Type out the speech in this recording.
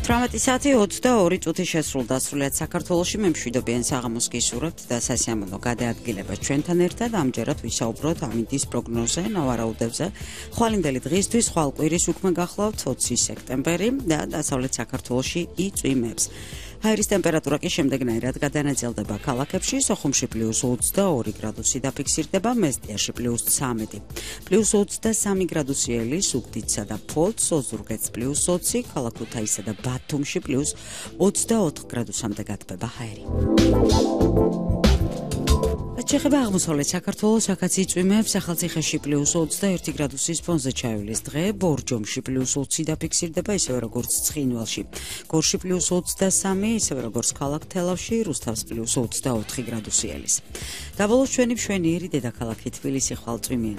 18 საათი 22 წუთი შესრულდა სრულიად საქართველოში მე მშვიდობიან საღამოს გისურვებთ და სასიამოვნო გადაადგილება ჩვენთან ერთად ამჯერად ვისაუბროთ ამინდის პროგნოზზე, ნავარაუდებზე. ხვალინდელი დღისთვის ხვალ კვირის უკვე გახლავთ 20 სექტემბერი და დასავლეთ საქართველოში იწვიმებს. ჰაერის ტემპერატურა კი შემდეგნაირად გადანაწილდება ქალაქებში, სოხუმში +22 გრადუსი დაფიქსირდება, მესტიაში +13, +23 გრადუსიელი სუგდიდსა და ფოლტს, ოზურგეთს +20, ქალაქ ქუთაისსა და ბათუმში +24 გრადუსამდე გათბება ჰაერი. ჩეხება აღმოსავლეთ საქართველოს, აქაც იწვიმებს, ახალციხეში +21 გრადუსის ფონზე ჩაივლის დღე, ბორჯომში +20 დაფიქსირდება, ისევე როგორც ცხინვალში. გორში +23, ისევე როგორც ქალაქ თელავში, რუსთავს +24 გრადუსი ელის. დაბოლოს ჩვენი მშვენიერი დედაქალაქი თბილისი ხვალ წვიმიანი